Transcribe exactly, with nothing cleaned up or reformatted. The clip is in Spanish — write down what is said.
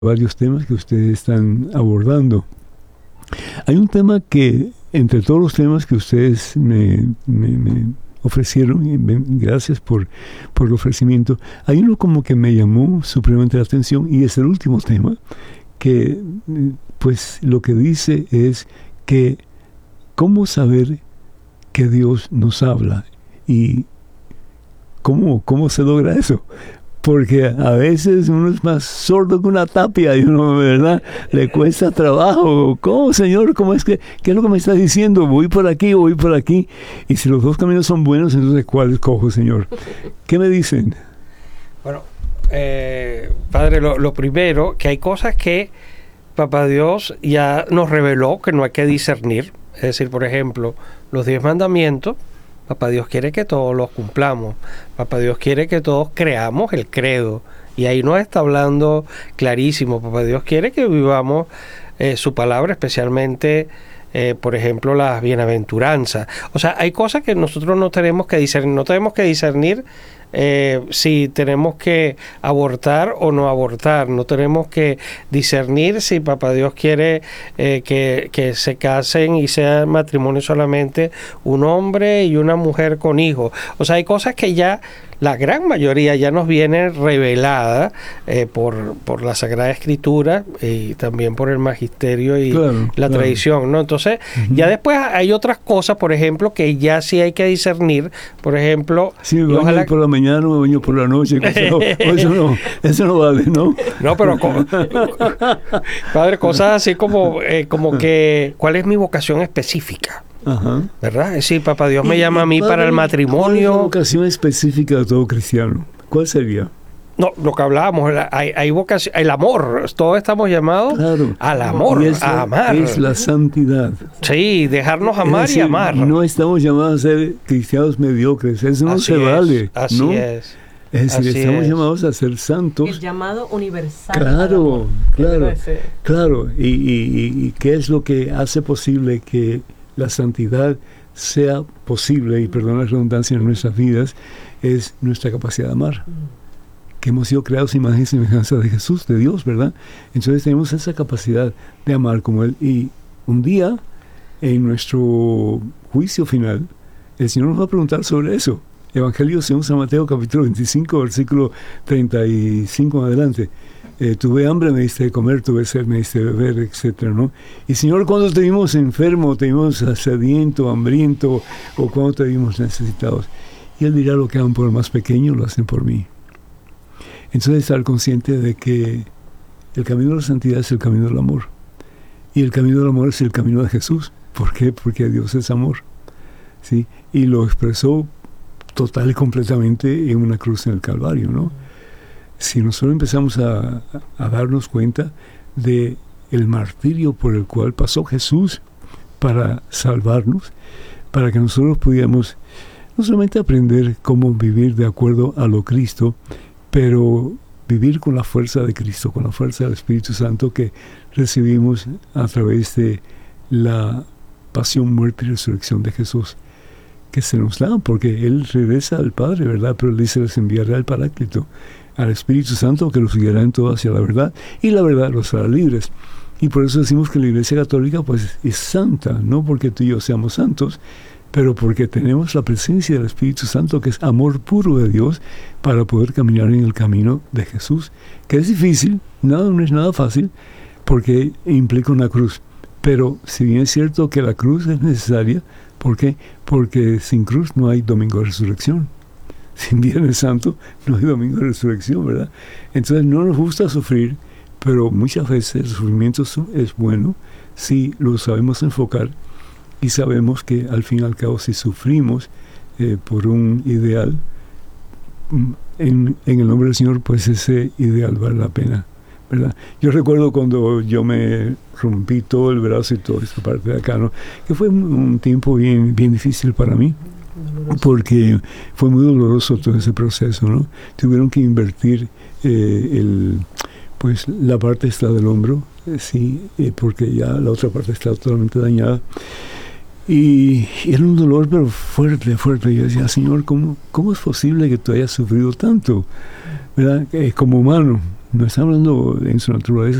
varios temas que ustedes están abordando. Hay un tema que, entre todos los temas que ustedes me, me, me ofrecieron, y me, gracias por, por el ofrecimiento, hay uno como que me llamó supremamente la atención, y es el último tema, que pues lo que dice es que cómo saber que Dios nos habla y cómo, cómo se logra eso. Porque a veces uno es más sordo que una tapia y uno, ¿verdad?, le cuesta trabajo. ¿Cómo, Señor? ¿Cómo es que, qué es lo que me está diciendo? ¿Voy por aquí o voy por aquí? Y si los dos caminos son buenos, entonces ¿cuál escojo, Señor? ¿Qué me dicen? Bueno, eh, Padre, lo, lo primero, que hay cosas que Papá Dios ya nos reveló que no hay que discernir. Es decir, por ejemplo, los diez mandamientos, Papá Dios quiere que todos los cumplamos. Papá Dios quiere que todos creamos el credo. Y ahí nos está hablando clarísimo. Papá Dios quiere que vivamos eh, su palabra, especialmente, eh, por ejemplo, las bienaventuranzas. O sea, hay cosas que nosotros no tenemos que discernir. No tenemos que discernir eh, si tenemos que abortar o no abortar. No tenemos que discernir si Papá Dios quiere eh, que, que se casen y sea matrimonio solamente un hombre y una mujer con hijos. O sea, hay cosas que ya la gran mayoría ya nos viene revelada eh, por, por la Sagrada Escritura y también por el magisterio y claro, la claro. tradición, ¿no? Entonces, Uh-huh. ya después hay otras cosas, por ejemplo, que ya sí hay que discernir. Por ejemplo, Si me baño ojalá... por la mañana o me baño por la noche, eso, eso, no, eso no vale, ¿no? No, pero co- Padre, cosas así como, eh, como que, ¿cuál es mi vocación específica? Ajá. ¿Verdad? Es decir, Papá Dios me Y, llama a mí padre, para el ¿cuál es la matrimonio. vocación específica de todo cristiano? ¿Cuál sería? No, lo que hablábamos, la- hay, hay vocación, el amor, todos estamos llamados Claro. al amor, Y es la, a amar. es la santidad. Sí, dejarnos amar Es decir, y amar. No estamos llamados a ser cristianos mediocres, eso no Así se es, vale. Así ¿no? es. Es decir, así estamos es. llamados a ser santos. El llamado universal. Claro, claro, Ese- claro. Y, y, y, y qué es lo que hace posible que la santidad sea posible, y perdón la redundancia, en nuestras vidas, es nuestra capacidad de amar. Que hemos sido creados a imagen y semejanza de Jesús, de Dios, ¿verdad? Entonces tenemos esa capacidad de amar como Él. Y un día, en nuestro juicio final, el Señor nos va a preguntar sobre eso. Evangelio según San Mateo, capítulo veinticinco, versículo treinta y cinco en adelante. Eh, tuve hambre, me diste de comer, tuve sed, me diste de beber, etcétera, ¿no? Y Señor, ¿cuándo te vimos enfermo, te vimos sediento, hambriento, o cuándo te vimos necesitados? Y Él dirá: lo que hagan por el más pequeño, lo hacen por mí. Entonces, estar consciente de que el camino de la santidad es el camino del amor. Y el camino del amor es el camino de Jesús. ¿Por qué? Porque Dios es amor, ¿sí? Y lo expresó total y completamente en una cruz en el Calvario, ¿no? Si nosotros empezamos a, a darnos cuenta de el martirio por el cual pasó Jesús para salvarnos, para que nosotros pudiéramos no solamente aprender cómo vivir de acuerdo a lo Cristo, pero vivir con la fuerza de Cristo, con la fuerza del Espíritu Santo que recibimos a través de la pasión, muerte y resurrección de Jesús, que se nos da, porque Él regresa al Padre, ¿verdad? Pero Él dice: les enviará al Paráclito, al Espíritu Santo, que los guiará en todo hacia la verdad, y la verdad los hará libres. Y por eso decimos que la Iglesia Católica pues es santa, no porque tú y yo seamos santos, pero porque tenemos la presencia del Espíritu Santo, que es amor puro de Dios, para poder caminar en el camino de Jesús, que es difícil, nada, no es nada fácil, porque implica una cruz. Pero si bien es cierto que la cruz es necesaria, ¿por qué? Porque sin cruz no hay domingo de resurrección. Sin Viernes Santo no hay domingo de resurrección, ¿verdad? Entonces no nos gusta sufrir, pero muchas veces el sufrimiento es bueno si lo sabemos enfocar y sabemos que al fin y al cabo, si sufrimos eh, por un ideal, en, en el nombre del Señor, pues ese ideal vale la pena, ¿verdad? Yo recuerdo cuando yo me rompí todo el brazo y toda esta parte de acá, ¿no? Que fue un, un tiempo bien, bien difícil para mí, porque fue muy doloroso todo ese proceso, ¿no? Tuvieron que invertir eh, el, pues la parte esta del hombro, eh, sí, eh, porque ya la otra parte está totalmente dañada. Y, y era un dolor, pero fuerte, fuerte. Yo decía: Señor, ¿cómo, cómo es posible que tú hayas sufrido tanto? ¿Verdad? Eh, como humano, No está hablando en su naturaleza